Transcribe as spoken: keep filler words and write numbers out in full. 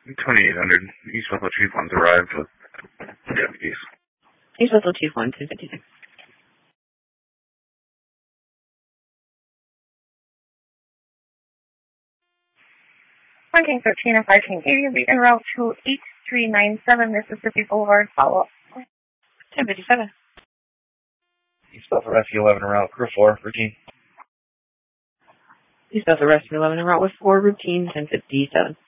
twenty-eight hundred. East Buffalo Chief one's arrived with deputies. East Buffalo Chief one, ten fifty-six. one King thirteen and five King eighty, be en route to eight three nine seven Mississippi Boulevard, follow-up. ten fifty-seven. East Buffalo Rescue eleven en route, crew four, routine. East Buffalo Rescue eleven en route with four, routine, ten fifty-seven.